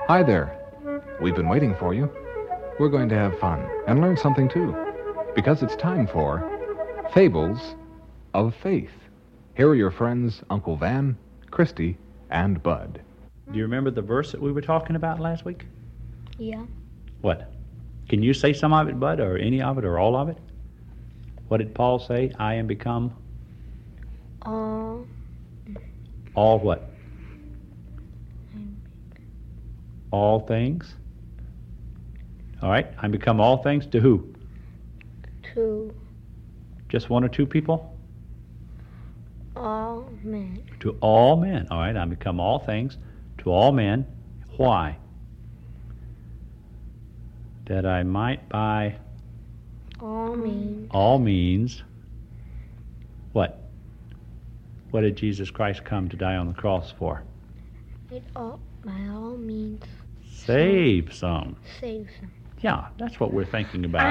Hi there. We've been waiting for you. We're going to have fun and learn something too, because it's time for Fables of Faith. Here are your friends, Uncle Van, Christy, and Bud. Do you remember the verse that we were talking about last week? Yeah. What? Can you say some of it, Bud, or any of it, or all of it? What did Paul say? I am become? All what? All things? All right. I become all things to who? to Just one or two people? all men. To all men. All right. I become all things to all men. Why? That I might by All means all means. What? What did Jesus Christ come to die on the cross for? it all by all means Save some. save them. Yeah, that's what we're thinking about.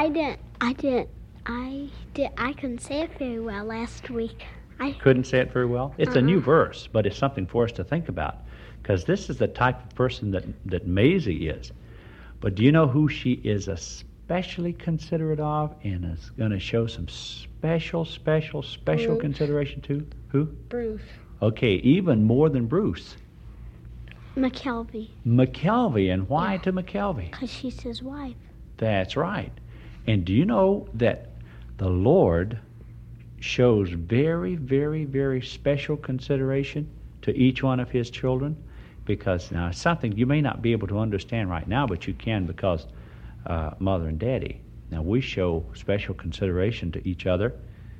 I couldn't say it very well last week. Couldn't say it very well. It's a new verse, but it's something for us to think about, because this is the type of person that Maisie is. But do you know who she is especially considerate of and is going to show some special Bruce. consideration to? Who? Bruce Okay, even more than Bruce. McKelvey, McKelvey. And why to McKelvey? because she's his wife. That's right. And do you know that the Lord shows very, very, very special consideration to each one of his children? Because now it's something you may not be able to understand right now, but you can because Mother and Daddy. Now we show special consideration to each other,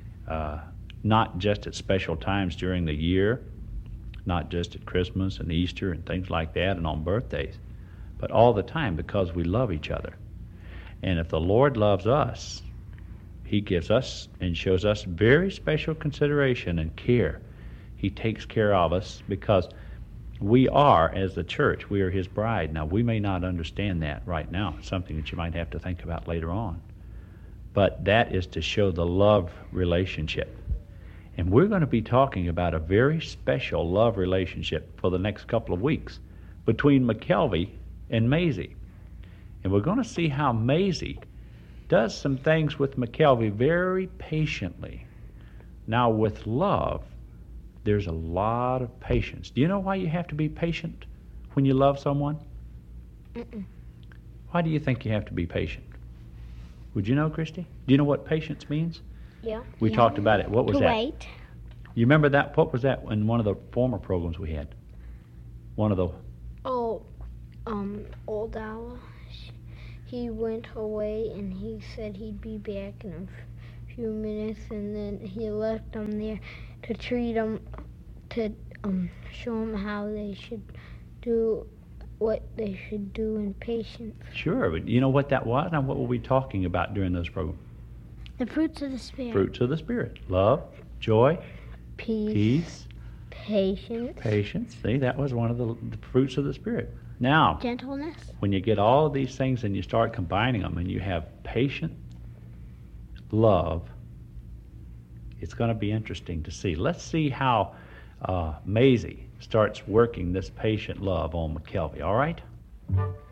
not just at special times during the year, not just at Christmas and Easter and things like that and on birthdays, but all the time because we love each other. And if the Lord loves us, he gives us and shows us very special consideration and care. He takes care of us because we are, as the church, we are his bride. Now, we may not understand that right now. It's something that you might have to think about later on. But that is to show the love relationship. And we're going to be talking about a very special love relationship for the next couple of weeks between McKelvey and Maisie. And we're going to see how Maisie does some things with McKelvey very patiently. Now, with love, there's a lot of patience. Do you know why you have to be patient when you love someone? Mm-mm. Why do you think you have to be patient? Would you know, Christy? Do you know what patience means? Yeah. We talked about it. What was to that? wait. You remember that? What was that in one of the former programs we had? One of the... Oh, old owl. He went away and he said he'd be back in a few minutes, and then he left them there to treat them, to show them how they should do what they should do in patience. Sure, but you know what that was? Now, what were we talking about during those programs? The fruits of the Spirit. Fruits of the Spirit. Love, joy, Peace. peace, Patience. patience. See, that was one of the fruits of the Spirit. Now, Gentleness. when you get all of these things and you start combining them and you have patient love, it's going to be interesting to see. Let's see how Maisie starts working this patient love on McKelvey, all right?